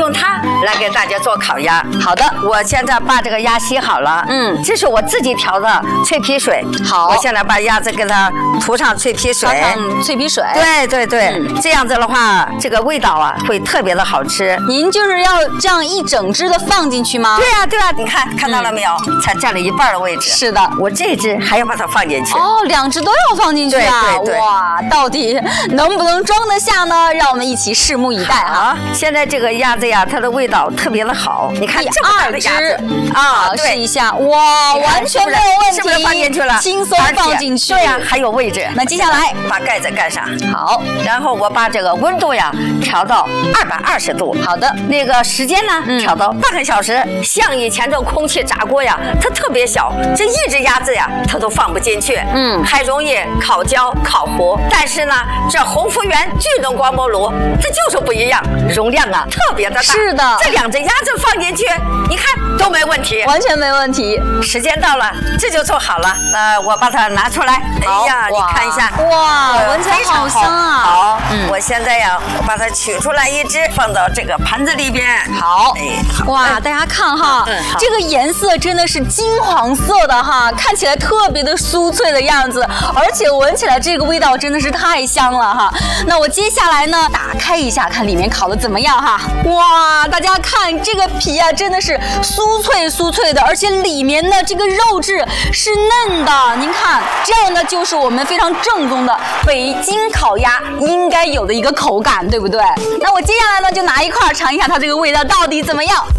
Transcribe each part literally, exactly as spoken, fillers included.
用它来给大家做烤鸭。 好的， 我现在把这个鸭洗好了， 嗯， 这是我自己调的脆皮水。 好， 我现在把鸭子给它涂上脆皮水， 涂上脆皮水。 对对对， 嗯、 这样子的话，这个味道啊会特别的好吃。 您就是要这样一整只的放进去吗？ 对呀、啊、对呀、啊，你看看到了没有？嗯、才占了一半的位置。 是的， 我这只还要把它放进去。 哦，两只都要放进去啊！ 对对对， 哇，到底能不能装得下呢？让我们一起拭目以待啊！ 现在这个鸭子呀，它的味道特别的好。你看这么大的鸭子啊， 试一下，哇，完全没有问题， 是不是放进去了？ 轻松放进去， 对呀，还有位置。 那接下来把盖子盖上， 好， 然后我把这个温度呀调到二百二十度。 好的， 那个时间呢，嗯、调到半个小时。像以前这空气炸锅呀，它特别小，这一只鸭子呀，它都放不进去，嗯，还容易烤焦、烤糊。但是呢，这鸿福源聚能光波炉，它就是不一样，容量啊特别的大。 是的， 这两只鸭子放进去，你看都没问题， 完全没问题。 时间到了，这就做好了。呃，我把它拿出来。哎呀，你看一下， 哇，闻起来好香啊！ 好，嗯，我现在呀，我把它取出来一只，放到这个盘子里边。 好，哎，哇，大家看哈，嗯、这个颜色真的是金黄色的哈，看起来特别的酥脆的样子，而且闻起来这个味道真的是太香了哈。那我接下来呢，打开一下，看里面烤的怎么样哈。哇，大家看这个皮啊，真的是酥脆酥脆的，而且里面的这个肉质是嫩的。您看，这样呢就是我们非常正宗的北京烤鸭应该有的一个口感，对不对？那我接下来呢就拿一块尝一下它这个味道到底怎么样。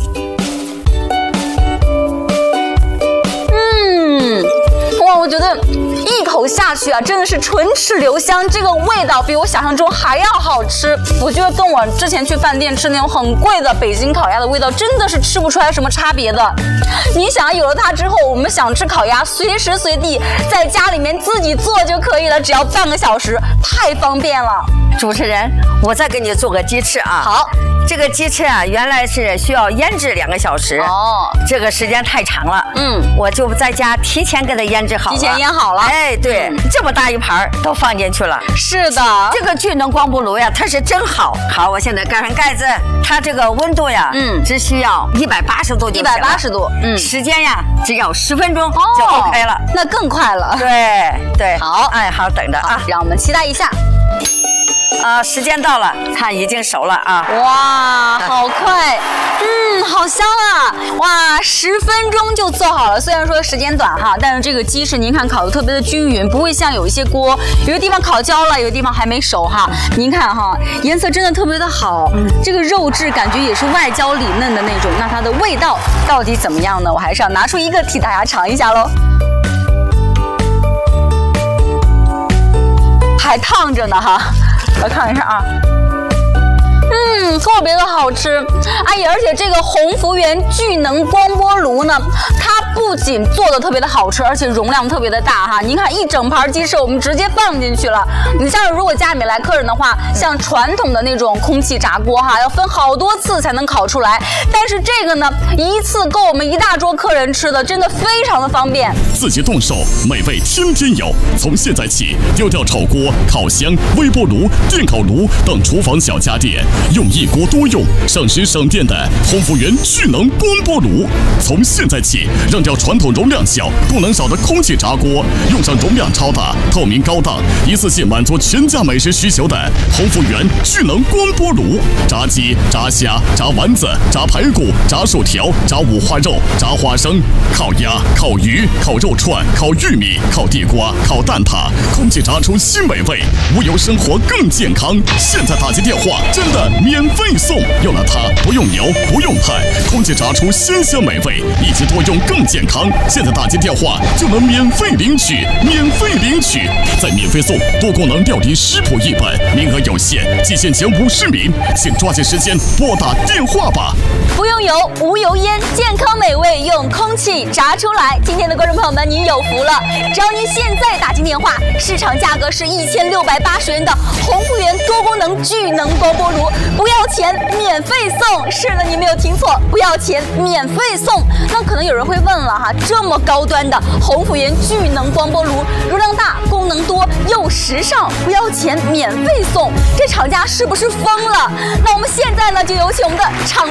嗯，哇，我觉得一口下去啊，真的是唇齿留香，这个味道比我想象中还要好吃。我觉得跟我之前去饭店吃那种很贵的北京烤鸭的味道，真的是吃不出来什么差别的。你想，有了它之后，我们想吃烤鸭，随时随地在家里面自己做就可以了，只要半个小时，太方便了。 主持人，我再给你做个鸡翅啊。 好， 这个鸡翅啊，原来是需要腌制两个小时。哦，这个时间太长了。嗯，我就在家提前给它腌制好了。 提前腌好了。 哎，对，嗯、这么大一盘都放进去了。 是的， 这个聚能光波炉呀，它是真好。好，我现在盖上盖子，它这个温度呀，嗯，只需要一百八十度就行了。 一百八十度，嗯， 时间呀，只要十分钟就 OK 了。 哦、那更快了。 对对， 好， 哎，好，等着啊， 让我们期待一下。 啊、呃，时间到了，看已经熟了啊！ 哇，好快，嗯，好香啊！哇，十分钟就做好了。虽然说时间短哈，但是这个鸡翅您看烤的特别的均匀，不会像有一些锅，有的地方烤焦了，有的地方还没熟哈。您看哈，颜色真的特别的好，嗯，这个肉质感觉也是外焦里嫩的那种。那它的味道到底怎么样呢？我还是要拿出一个替大家尝一下喽。还烫着呢哈。来看一下啊，嗯，特别的好吃，哎呀，而且这个鸿福源聚能光波炉呢，它不仅做的特别的好吃，而且容量特别的大哈。您看一整盘鸡翅，我们直接放进去了。你像如果家里面来客人的话，像传统的那种空气炸锅哈，要分好多次才能烤出来，但是这个呢，一次够我们一大桌客人吃的，真的非常的方便。 自己动手，美味天天有。从现在起，丢掉炒锅、烤箱、微波炉、电烤炉等厨房小家电，用一锅多用、省时省电的鸿福源聚能光波炉。从现在起，扔掉传统容量小、不能少的空气炸锅，用上容量超大、透明高档、一次性满足全家美食需求的鸿福源聚能光波炉。炸鸡、炸虾、炸丸子、炸排骨、炸薯条、炸五花肉、炸花生、烤鸭、烤鱼、烤肉串、烤玉米、烤地瓜、烤蛋挞，空气炸出新美味，无油生活更健康。现在打进电话，真的免费送，用了它不用油不用碳，空气炸出鲜香美味，一机多用更健康。现在打进电话就能免费领取，免费领取，再免费送多功能料理食谱一本，名额有限，仅限前五十名，请抓紧时间拨打电话吧。 不用油，无油烟，健康美味用空气炸出来。今天的观众朋友们，您有福了！只要您现在打进电话，市场价格是一千六百八十元的鸿福源多功能聚能光波炉，不要钱，免费送。是的，你没有听错，不要钱，免费送。那可能有人会问了哈，这么高端的鸿福源聚能光波炉，容量大，功能多，又时尚，不要钱，免费送，这厂家是不是疯了？那我们现在呢，就有请我们的厂